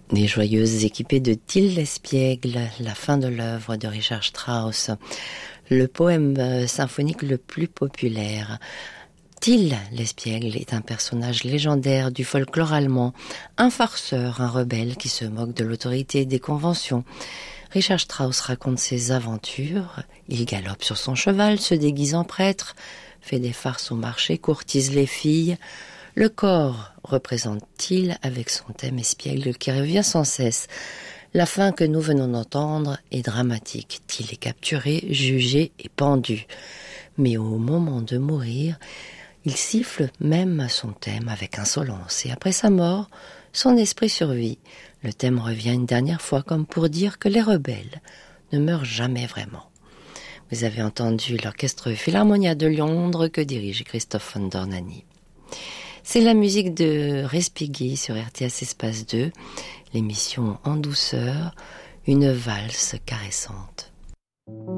Des joyeuses équipées de Till l'Espiègle, la fin de l'œuvre de Richard Strauss, le poème symphonique le plus populaire. Till l'Espiègle est un personnage légendaire du folklore allemand, un farceur, un rebelle qui se moque de l'autorité et des conventions. Richard Strauss raconte ses aventures, il galope sur son cheval, se déguise en prêtre, fait des farces au marché, courtise les filles. Le corps représente Till avec son thème espiègle qui revient sans cesse. La fin que nous venons d'entendre est dramatique. Till est capturé, jugé et pendu. Mais au moment de mourir, il siffle même à son thème avec insolence. Et après sa mort, son esprit survit. Le thème revient une dernière fois comme pour dire que les rebelles ne meurent jamais vraiment. Vous avez entendu l'Orchestre Philharmonia de Londres que dirige Christophe von Dohnanyi. C'est la musique de Respighi sur RTS Espace 2, l'émission En douceur, une valse caressante.